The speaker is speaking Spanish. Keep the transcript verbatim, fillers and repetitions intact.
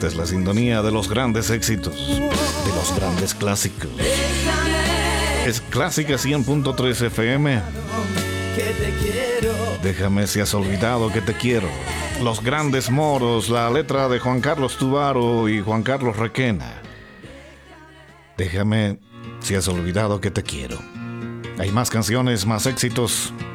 Esta es la sintonía de los grandes éxitos, de los grandes clásicos. Es Clásica cien punto tres F M. Déjame si has olvidado que te quiero. Los Grandes Moros, la letra de Juan Carlos Tubaro y Juan Carlos Requena. Déjame si has olvidado que te quiero. Hay más canciones, más éxitos.